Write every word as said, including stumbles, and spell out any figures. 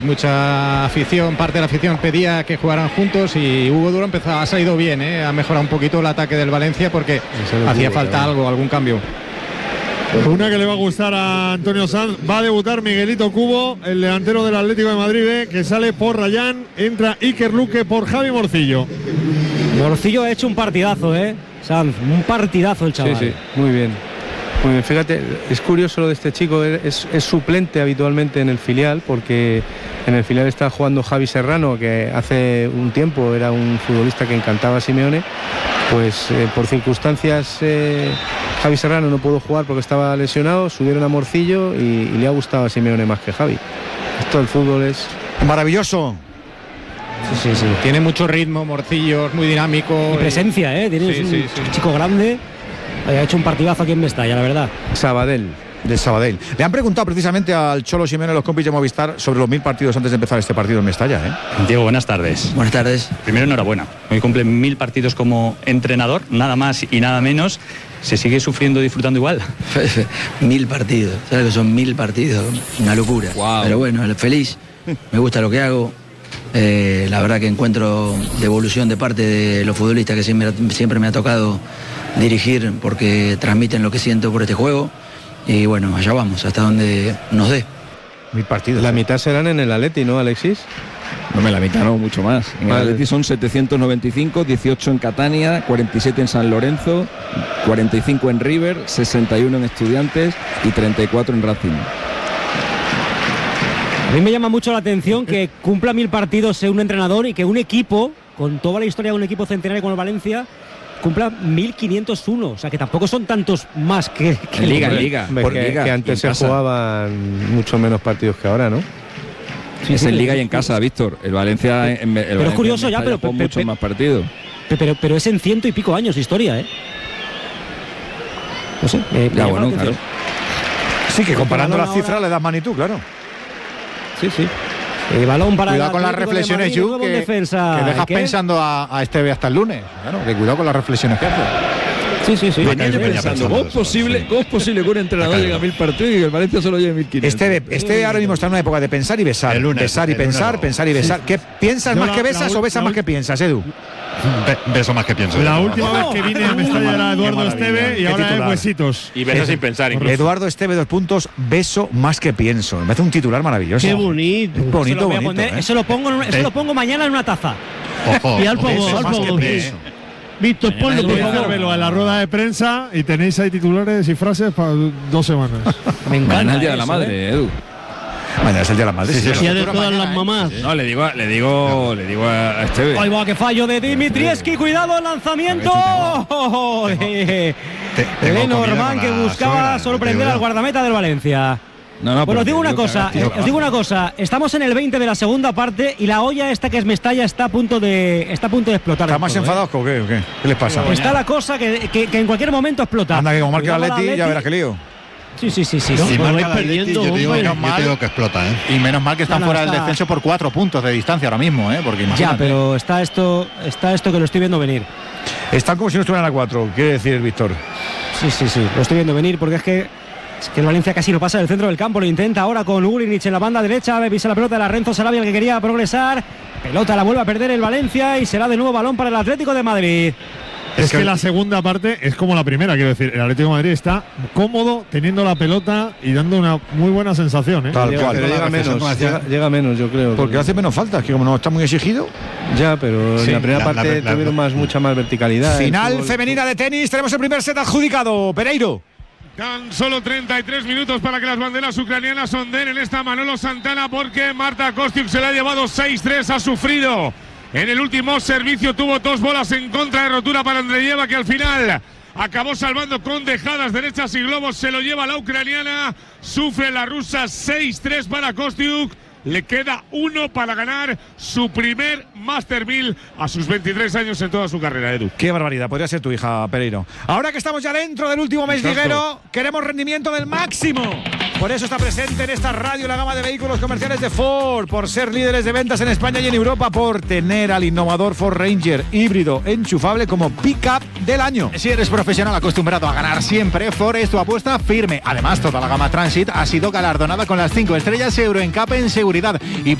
Mucha afición, parte de la afición pedía que jugaran juntos y Hugo Duro empezó, ha salido bien, ¿eh? Ha mejorado un poquito el ataque del Valencia porque hacía falta algo, algún cambio. Una que le va a gustar a Antonio Sanz, va a debutar Miguelito Cubo, el delantero del Atlético de Madrid B, que sale por Rayán, entra Iker Luque por Javi Morcillo. Morcillo ha hecho un partidazo, ¿eh? Sanz, un partidazo el chaval. Sí, sí, muy bien. Muy bien, fíjate, es curioso lo de este chico, es, es suplente habitualmente en el filial, porque en el filial está jugando Javi Serrano, que hace un tiempo era un futbolista que encantaba a Simeone. Pues eh, por circunstancias eh, Javi Serrano no pudo jugar porque estaba lesionado, subieron a Morcillo y, y le ha gustado a Simeone más que Javi. Esto del fútbol es maravilloso. Sí, sí, sí. Tiene mucho ritmo, Morcillo, es muy dinámico. Y presencia, ¿eh? Tiene sí, un sí, sí. chico grande. Ha hecho un partidazo aquí en Mestalla, la verdad. Sabadell. De Sabadell. Le han preguntado precisamente al Cholo Simeone, los compis de Movistar, sobre los mil partidos antes de empezar este partido en Mestalla, ¿eh? Diego, buenas tardes. Buenas tardes. Primero, enhorabuena. Hoy cumple mil partidos como entrenador, nada más y nada menos. ¿Se sigue sufriendo y disfrutando igual? Mil partidos, ¿sabes que son mil partidos? Una locura. Wow. Pero bueno, feliz, me gusta lo que hago. Eh, la verdad que encuentro devolución de parte de los futbolistas que siempre, siempre me ha tocado dirigir porque transmiten lo que siento por este juego. Y bueno, allá vamos, hasta donde nos dé. Mil partidos. La mitad serán en el Atleti, ¿no, Alexis? No, me la mitad no, mucho más. En vale. El Atleti son setecientos noventa y cinco, dieciocho en Catania, cuarenta y siete en San Lorenzo, cuarenta y cinco en River, sesenta y uno en Estudiantes y treinta y cuatro en Racing. A mí me llama mucho la atención que cumpla mil partidos un entrenador y que un equipo, con toda la historia de un equipo centenario como el Valencia, cumpla mil quinientos uno, o sea que tampoco son tantos más que, que Liga, en Liga, porque Liga, que antes se casa. Jugaban mucho menos partidos que ahora, ¿no? Sí, es sí, en Liga y en casa, Víctor. El Valencia, el pero Valencia es curioso ya, pero con muchos más partidos. Pero, pero, pero es en ciento y pico años de historia, ¿eh? No sé. Me, ya me bueno, claro. Sí, que comparando las cifras ahora le das magnitud, claro. Sí, sí. El balón para cuidado con las reflexiones, Yu, que, defensa, que dejas ¿qué? pensando a, a Esteve hasta el lunes. Claro, que cuidado con las reflexiones que hace. Sí, sí, sí. Venía yo pensando, ¿cómo es posible, sí. ¿cómo es posible que un entrenador llegue a mil partidos y que el Valencia solo llegue a mil quinientos? Esteve, Esteve ahora mismo está en una época de pensar y besar. El lunes, besar y pensar, no. pensar y besar. Sí. ¿Qué piensas no, más la, que besas la, o besas más que piensas, Edu? Be beso más que pienso. La última oh, vez que vine a Mestalla era Eduardo Esteve y ahora es Besitos. Y beso sin pensar. Incluso. Eduardo Esteve, dos puntos, beso más que pienso. Me hace un titular maravilloso. Qué bonito. Bonito, eso bonito. Poner, ¿eh? Eso lo pongo, eso lo pongo mañana en una taza. Ojo. Y al poco, al poco. Víctor, ponlo por favor. A la rueda de prensa y tenéis ahí titulares y frases para dos semanas. Me encanta. El día de la madre, Edu. Mañana es el día de la madre. Sí, sí, sí, de todas mañana, las mamás. No, le digo, le digo, no. le digo a Esteve. Ahí va, que fallo de Dimitrievski. Cuidado el lanzamiento. Oh, de Lenormand, que buscaba sorprender al guardameta del Valencia. No, no, bueno, os digo una cosa, eh, os digo una cosa, estamos en el veinte de la segunda parte y la olla esta que es Mestalla está a punto de está a punto de explotar. ¿Está más enfadados o qué, o qué? ¿Qué les pasa? Está mañana la cosa que, que, que en cualquier momento explota. Anda, que como marque el Atleti, ya verás qué lío. Sí, sí, sí, sí. Si no, marca el Atleti, yo, digo, yo te digo que explota, ¿eh? Y menos mal que están no, no, fuera está... del descenso por cuatro puntos de distancia ahora mismo, ¿eh? Porque imagínate. Ya, pero está esto, está esto que lo estoy viendo venir. Están como si no estuvieran a cuatro, quiere decir Víctor. Sí, sí, sí, lo estoy viendo venir porque es que Es que el Valencia casi lo pasa del centro del campo, lo intenta ahora con Ulinich en la banda derecha, pisa la pelota de la Renzo Sarabia, el que quería progresar, pelota la vuelve a perder el Valencia y será de nuevo balón para el Atlético de Madrid. Es que la segunda parte es como la primera, quiero decir, el Atlético de Madrid está cómodo teniendo la pelota y dando una muy buena sensación, ¿eh? Tal cual. Pero llega menos, llega, llega menos, yo creo. Porque hace menos falta, es que como no está muy exigido. Ya, pero sí, en la primera la, parte la, la, tuvieron la, más, mucha más verticalidad. Final femenina de tenis, tenemos el primer set adjudicado, Pereiro. Tan solo treinta y tres minutos para que las banderas ucranianas ondeen en esta Manolo Santana, porque Marta Kostyuk se la ha llevado seis tres, ha sufrido. En el último servicio tuvo dos bolas en contra de rotura para Andreyeva, que al final acabó salvando con dejadas derechas y globos. Se lo lleva la ucraniana, sufre la rusa, seis tres para Kostyuk. Le queda uno para ganar su primer Master mil a sus veintitrés años en toda su carrera, Edu. Qué barbaridad, podría ser tu hija, Pereiro. Ahora que estamos ya dentro del último mes liguero, queremos rendimiento del máximo. Por eso está presente en esta radio la gama de vehículos comerciales de Ford, por ser líderes de ventas en España y en Europa, por tener al innovador Ford Ranger híbrido enchufable como pick-up del año. Si eres profesional acostumbrado a ganar siempre, Ford es tu apuesta firme. Además, toda la gama Transit ha sido galardonada con las cinco estrellas Euro N C A P en seguridad y